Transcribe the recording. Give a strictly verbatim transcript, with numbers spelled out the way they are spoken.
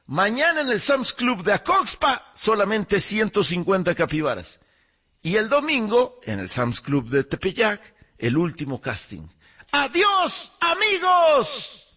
Mañana en el Sam's Club de Acoxpa, solamente ciento cincuenta capibaras. Y el domingo, en el Sam's Club de Tepeyac, el último casting. ¡Adiós, amigos!